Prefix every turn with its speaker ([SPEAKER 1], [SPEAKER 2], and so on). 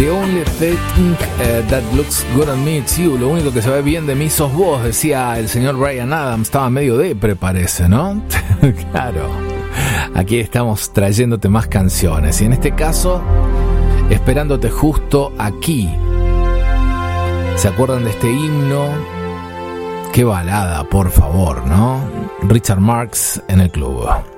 [SPEAKER 1] The only thing that looks good on me is you. Lo único que se ve bien de mí sos vos, decía el señor Bryan Adams. Estaba medio depre, parece, ¿no? Claro. Aquí estamos trayéndote más canciones. Y en este caso, esperándote justo aquí. ¿Se acuerdan de este himno? Qué balada, por favor, ¿no? Richard Marx en el club.